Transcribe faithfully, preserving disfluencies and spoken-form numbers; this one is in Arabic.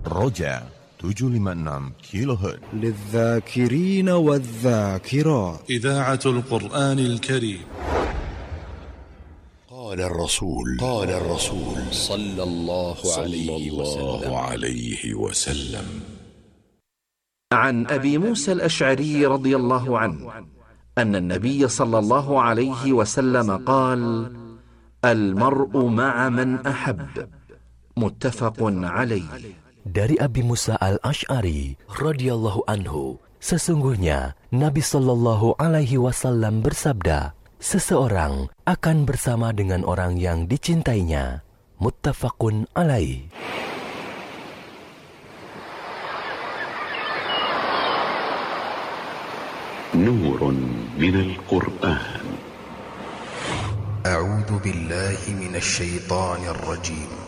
Roja tujuh lima enam kilohertz. للذاكرين والذاكرات. إذاعة القرآن الكريم. قال الرسول قال الرسول صلى الله عليه وسلم, عليه وسلم عن أبي موسى الأشعري رضي الله عنه أن النبي صلى الله عليه وسلم قال: المرء مع من أحب. متفق عليه. Dari Abi Musa al-Ash'ari radhiyallahu anhu, sesungguhnya Nabi sallallahu alaihi wasallam bersabda, seseorang akan bersama dengan orang yang dicintainya. Muttafaqun alaih. نور من القرآن. أعوذ بالله من الشيطان الرجيم.